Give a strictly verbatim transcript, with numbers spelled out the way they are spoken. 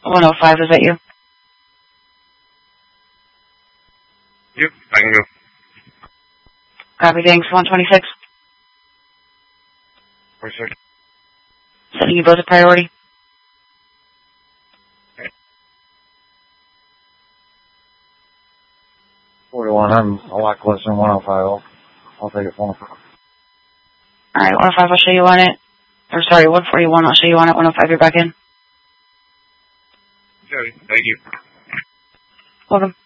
one oh five, is that you? Yep, I can go. Copy, thanks. one twenty-six. twenty-six. Setting you both a priority. forty-one, I'm a lot closer than one oh five. I'll, I'll take it one oh five. Alright, one oh five, I'll show you on it. Or sorry, one forty-one, I'll show you on it. one oh five, you're back in. Okay, thank you. Welcome.